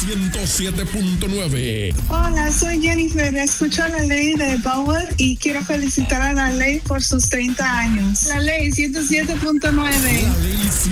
107.9. Hola, soy Jennifer. Escucho a la ley de Power y quiero felicitar a la ley por sus 30 años. La ley 107.9. La ley